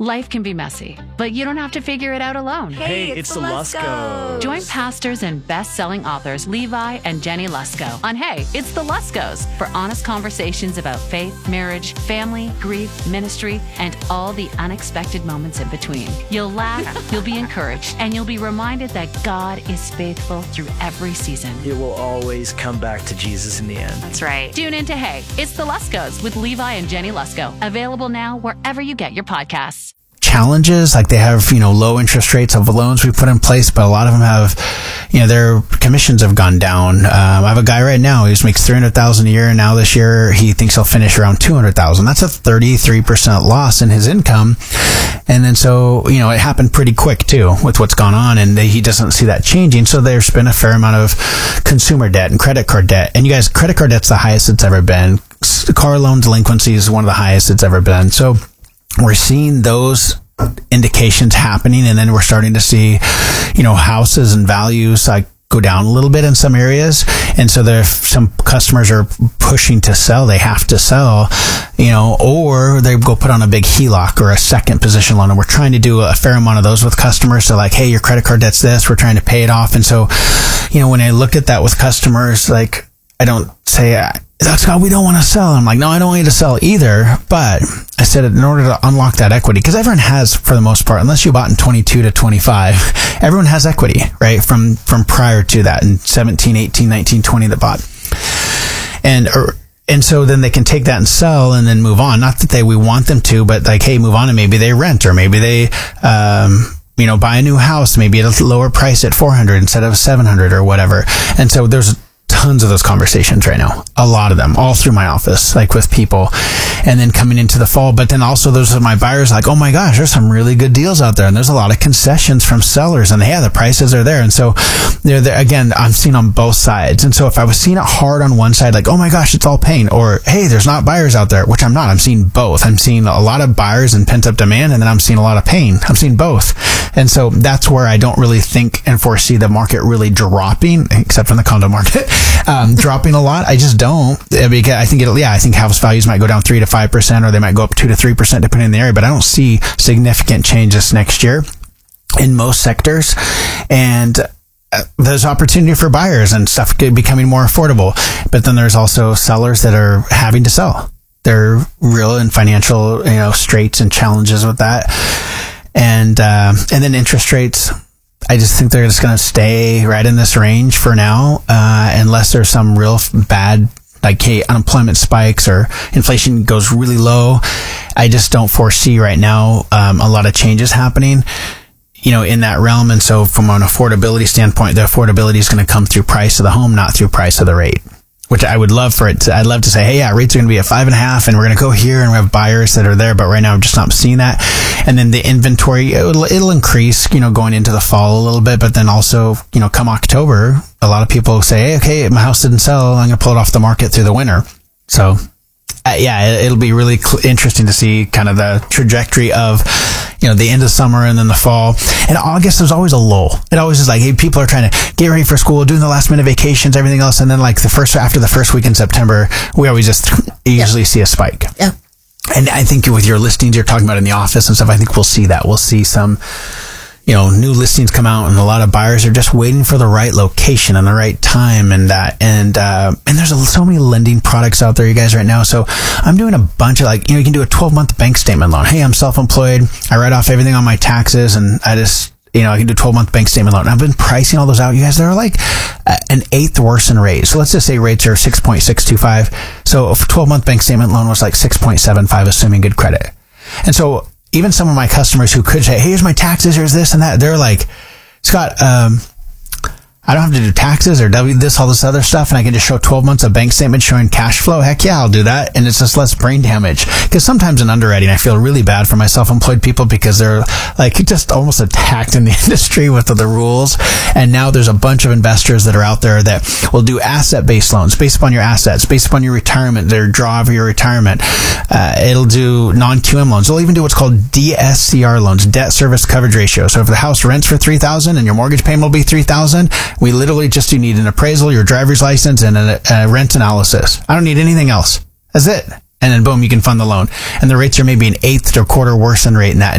Life can be messy, but you don't have to figure it out alone. Hey, it's the Luskos. Join pastors and best-selling authors Levi and Jenny Lusko on Hey, It's the Luskos for honest conversations about faith, marriage, family, grief, ministry, and all the unexpected moments in between. You'll laugh, you'll be encouraged, and you'll be reminded that God is faithful through every season. It will always come back to Jesus in the end. That's right. Tune in to Hey, It's the Luskos with Levi and Jenny Lusko. Available now wherever you get your podcasts. Challenges, like they have, low interest rates of loans we put in place, but a lot of them have, their commissions have gone down. I have a guy right now, he makes $300,000 a year, and now this year he thinks he'll finish around $200,000. That's a 33% loss in his income. And then so, it happened pretty quick too with what's gone on, and he doesn't see that changing. So there's been a fair amount of consumer debt and credit card debt. And you guys, credit card debt's the highest it's ever been. Car loan delinquency is one of the highest it's ever been. So we're seeing those indications happening, and then we're starting to see, houses and values like go down a little bit in some areas. And so there's some customers are pushing to sell. They have to sell, or they go put on a big HELOC or a second position loan. And we're trying to do a fair amount of those with customers. So like, hey, your credit card debt's this, we're trying to pay it off. And so, when I look at that with customers, like, I don't say, that's God, we don't want to sell. I'm like, no, I don't want you to sell either. But I said, in order to unlock that equity, because everyone has, for the most part, unless you bought in 22 to 25, everyone has equity, right? From prior to that in 17, 18, 19, 20 that bought. And so then they can take that and sell and then move on. Not that we want them to, but like, hey, move on, and maybe they rent, or maybe they, buy a new house, maybe at a lower price at $400 instead of $700 or whatever. And so there's tons of those conversations right now, a lot of them, all through my office, like with people, and then coming into the fall. But then also those are my buyers, like, oh my gosh, there's some really good deals out there, and there's a lot of concessions from sellers, and the prices are there. And so they're there again. I'm seeing on both sides. And so if I was seeing it hard on one side, like, oh my gosh, it's all pain, or hey, there's not buyers out there, which I'm not. I'm seeing both. I'm seeing a lot of buyers and pent up demand, and then I'm seeing a lot of pain. I'm seeing both. And so that's where I don't really think and foresee the market really dropping, except from the condo market. Dropping a lot. I just don't, because I think house values might go down 3 to 5%, or they might go up 2 to 3% depending on the area, but I don't see significant changes next year in most sectors. And there's opportunity for buyers and stuff becoming more affordable, but then there's also sellers that are having to sell. They're real in financial, straits and challenges with that. And then interest rates, I just think they're just going to stay right in this range for now, unless there's some real bad, like, hey, unemployment spikes or inflation goes really low. I just don't foresee right now a lot of changes happening, in that realm. And so from an affordability standpoint, the affordability is going to come through price of the home, not through price of the rate. Which I would love for it to, I'd love to say, hey, yeah, rates are going to be at 5.5, and we're going to go here, and we have buyers that are there. But right now, I'm just not seeing that. And then the inventory, it'll increase, going into the fall a little bit. But then also, come October, a lot of people say, hey, okay, my house didn't sell, I'm going to pull it off the market through the winter. So, it'll be really interesting to see kind of the trajectory of, the end of summer and then the fall. And August, there's always a lull. It always is like, hey, people are trying to get ready for school, doing the last minute vacations, everything else. And then like after the first week in September, we always just usually see a spike. Yeah. And I think with your listings you're talking about in the office and stuff, I think we'll see that. We'll see some, new listings come out, and a lot of buyers are just waiting for the right location and the right time and that. And there's so many lending products out there, you guys, right now. So I'm doing a bunch of you can do a 12-month bank statement loan. Hey, I'm self-employed. I write off everything on my taxes, and I just, I can do a 12-month bank statement loan. And I've been pricing all those out, you guys. They're like an eighth worse in rate. So let's just say rates are 6.625. So a 12-month bank statement loan was like 6.75, assuming good credit. And so even some of my customers who could say, hey, here's my taxes, here's this and that, they're like, Scott, I don't have to do taxes or all this other stuff, and I can just show 12 months of bank statement showing cash flow. Heck yeah, I'll do that. And it's just less brain damage. Because sometimes in underwriting, I feel really bad for my self-employed people, because they're like just almost attacked in the industry with the rules. And now there's a bunch of investors that are out there that will do asset-based loans based upon your assets, based upon your retirement, their draw for your retirement. It'll do non-QM loans. It'll even do what's called DSCR loans, debt service coverage ratio. So if the house rents for $3,000 and your mortgage payment will be $3,000, we literally just need an appraisal, your driver's license, and a rent analysis. I don't need anything else. That's it. And then boom, you can fund the loan. And the rates are maybe an eighth to a quarter worse than rate in that.